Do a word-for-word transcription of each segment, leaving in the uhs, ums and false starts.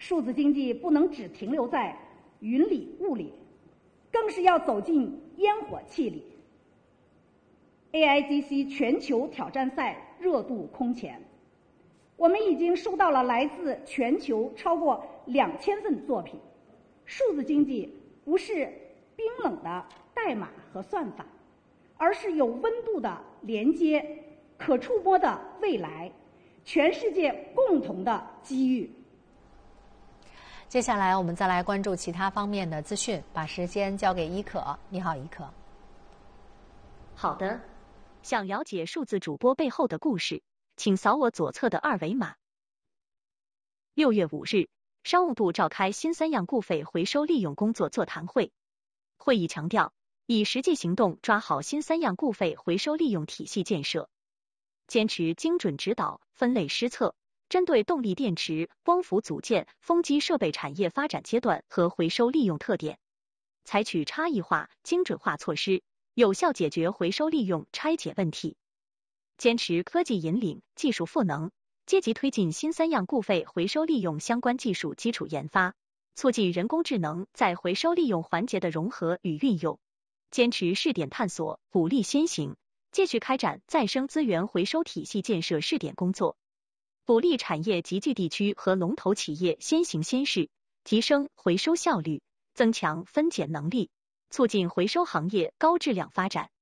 数字经济不能只停留在云里雾里，更是要走进烟火气里。A I G C 全球挑战赛热度空前，我们已经收到了来自全球超过两千份作品。数字经济不是冰冷的代码和算法，而是有温度的连接，可触摸的未来，全世界共同的机遇。 接下来我们再来关注其他方面的资讯，把时间交给伊可。你好，伊可。 好的，想了解数字主播背后的故事，请扫我左侧的二维码。六月五日，商务部召开新三样固废回收利用工作座谈会。会议强调，以实际行动抓好新三样固废回收利用体系建设，坚持精准指导、分类施策，针对动力电池、光伏组件、风机设备产业发展阶段和回收利用特点，采取差异化、精准化措施，有效解决回收利用拆解问题。坚持科技引领、技术赋能，积极推进新三样固废回收利用相关技术基础研发，促进人工智能在回收利用环节的融合与运用。坚持试点探索，鼓励先行，继续开展再生资源回收体系建设试点工作，鼓励产业集聚地区和龙头企业先行先试，提升回收效率，增强分拣能力，促进回收行业高质量发展。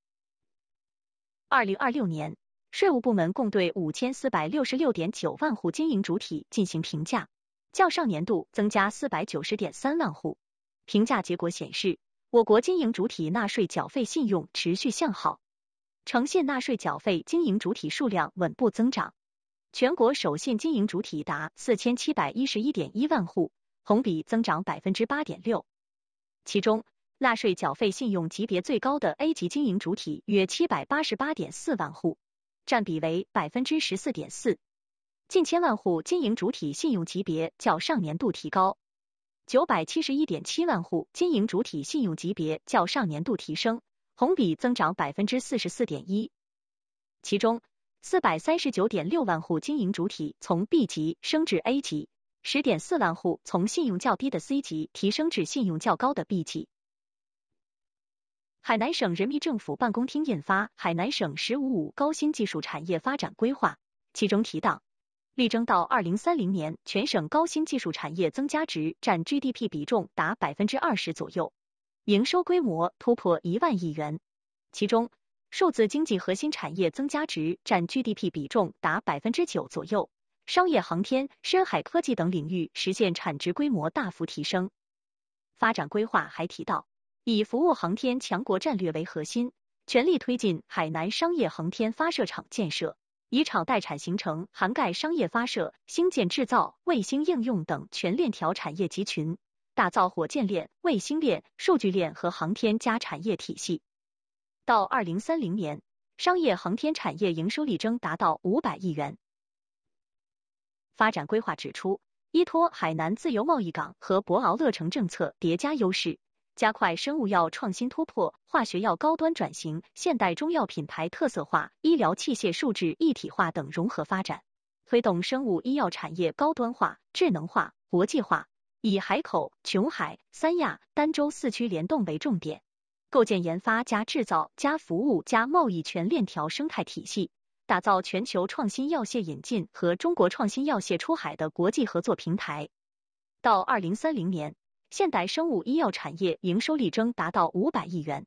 二零二六年，税务部门共对五千四百六十六点九万户经营主体进行评价，较上年度增加四百九十点三万户。评价结果显示，我国经营主体纳税缴费信用持续向好，诚信纳税缴费经营主体数量稳步增长，全国守信经营主体达四千七百一十一点一万户，同比增长百分之八点六。其中，纳税缴费信用级别最高的 A 级经营主体约七百八十八点四万户，占比为百分之十四点四。近千万户经营主体信用级别较上年度提高，九百七十一点七万户经营主体信用级别较上年度提升，同比增长百分之四十四点一。其中，四百三十九点六万户经营主体从 B 级升至 A 级，十点四万户从信用较低的 C 级提升至信用较高的 B 级。海南省人民政府办公厅印发《海南省“十五五”高新技术产业发展规划》，其中提到，力争到二零三零年，全省高新技术产业增加值占 G D P 比重达百分之二十左右，营收规模突破一万亿元。其中，数字经济核心产业增加值占 G D P 比重达百分之九左右，商业航天、深海科技等领域实现产值规模大幅提升。发展规划还提到，以服务航天强国战略为核心，全力推进海南商业航天发射场建设，以场待产形成涵盖商业发射、星舰制造、卫星应用等全链条产业集群，打造火箭链、卫星链、数据链和航天加产业体系。到二零三零年，商业航天产业营收力争达到五百亿元。发展规划指出，依托海南自由贸易港和博鳌乐城政策叠加优势，加快生物药创新突破、化学药高端转型、现代中药品牌特色化、医疗器械数字一体化等融合发展，推动生物医药产业高端化、智能化、国际化，以海口、琼海、三亚、儋州四区联动为重点，构建研发加制造加服务加贸易全链条生态体系，打造全球创新药械引进和中国创新药械出海的国际合作平台。到二零三零年，现代生物医药产业营收力争达到五百亿元。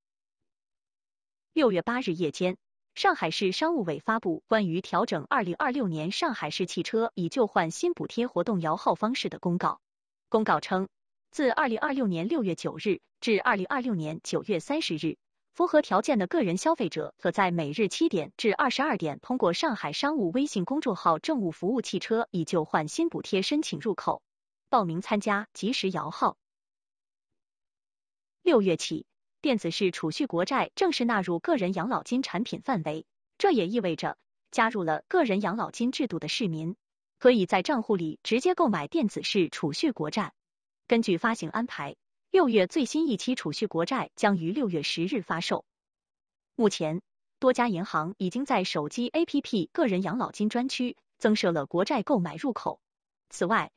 六月八日夜间，上海市商务委发布关于调整二零二六年上海市汽车以旧换新补贴活动摇号方式的公告。公告称，自二零二六年六月九日至二零二六年九月三十日，符合条件的个人消费者可在每日七点至二十二点通过上海商务微信公众号政务服务汽车以旧换新补贴申请入口，报名参加，及时摇号。六月起，电子式储蓄国债正式纳入个人养老金产品范围，这也意味着加入了个人养老金制度的市民，可以在账户里直接购买电子式储蓄国债。根据发行安排，六月最新一期储蓄国债将于六月十日发售。目前，多家银行已经在手机 A P P 个人养老金专区增设了国债购买入口。此外，